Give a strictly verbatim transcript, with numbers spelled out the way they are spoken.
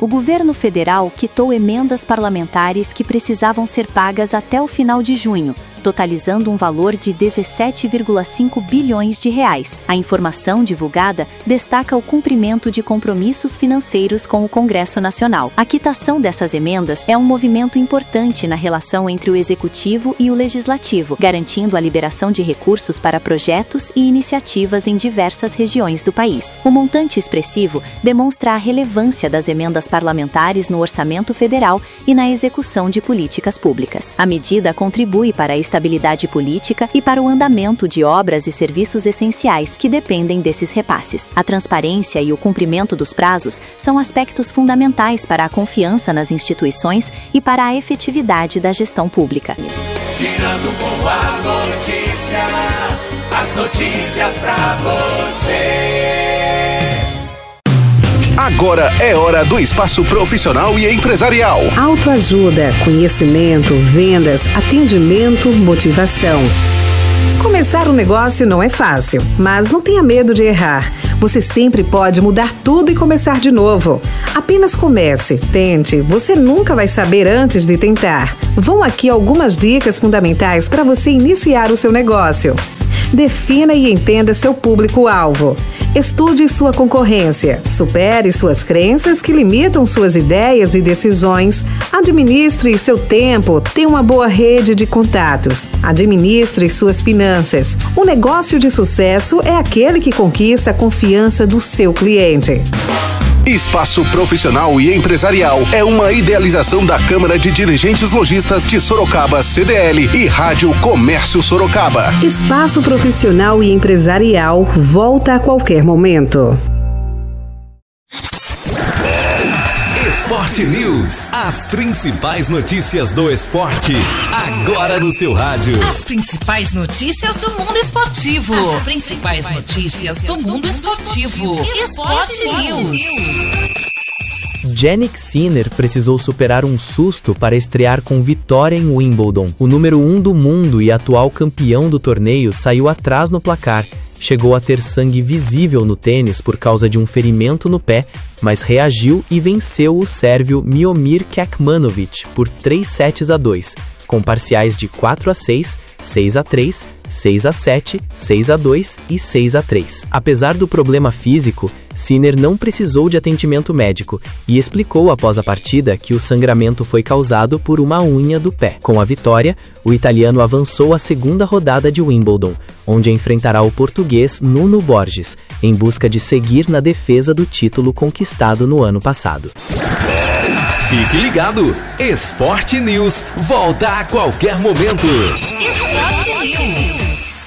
O governo federal quitou emendas parlamentares que precisavam ser pagas até o final de junho, totalizando um valor de dezessete vírgula cinco bilhões de reais. A informação divulgada destaca o cumprimento de compromissos financeiros com o Congresso Nacional. A quitação dessas emendas é um movimento importante na relação entre o Executivo e o Legislativo, garantindo a liberação de recursos para projetos e iniciativas em diversas regiões do país. O montante expressivo demonstra a relevância das emendas parlamentares no orçamento federal e na execução de políticas públicas. A medida contribui para a estabilidade política e para o andamento de obras e serviços essenciais que dependem desses repasses. A transparência e o cumprimento dos prazos são aspectos fundamentais para a confiança nas instituições e para a efetividade da gestão pública. Girando com a notícia, as notícias pra você. Agora é hora do espaço profissional e empresarial. Autoajuda, conhecimento, vendas, atendimento, motivação. Começar um negócio não é fácil, mas não tenha medo de errar. Você sempre pode mudar tudo e começar de novo. Apenas comece, tente, você nunca vai saber antes de tentar. Vão aqui algumas dicas fundamentais para você iniciar o seu negócio. Defina e entenda seu público-alvo. Estude sua concorrência. Supere suas crenças que limitam suas ideias e decisões. Administre seu tempo. Tenha uma boa rede de contatos. Administre suas finanças. Um negócio de sucesso é aquele que conquista a confiança do seu cliente. Espaço Profissional e Empresarial é uma idealização da Câmara de Dirigentes Lojistas de Sorocaba, C D L, e Rádio Comércio Sorocaba. Espaço Profissional e Empresarial volta a qualquer momento. Esporte News. As principais notícias do esporte, agora no seu rádio. As principais notícias do mundo esportivo. As principais notícias do mundo esportivo. Esporte News. Jannik Sinner precisou superar um susto para estrear com vitória em Wimbledon. O número um do mundo e atual campeão do torneio saiu atrás no placar. Chegou a ter sangue visível no tênis por causa de um ferimento no pé, mas reagiu e venceu o sérvio Miomir Kekmanovic por três sets a dois, com parciais de quatro a seis, seis a três, seis a sete, seis a dois e seis a três. Apesar do problema físico, Sinner não precisou de atendimento médico e explicou após a partida que o sangramento foi causado por uma unha do pé. Com a vitória, o italiano avançou à segunda rodada de Wimbledon, onde enfrentará o português Nuno Borges, em busca de seguir na defesa do título conquistado no ano passado. Fique ligado! Esporte News volta a qualquer momento. Esporte News.